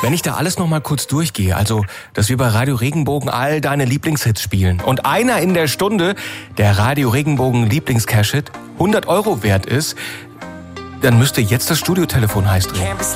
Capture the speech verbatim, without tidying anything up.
Wenn ich da alles noch mal kurz durchgehe, also, dass wir bei Radio Regenbogen all deine Lieblingshits spielen und einer in der Stunde, der Radio Regenbogen Lieblings-Cash-Hit, hundert Euro wert ist, dann müsste jetzt das Studiotelefon heiß drehen.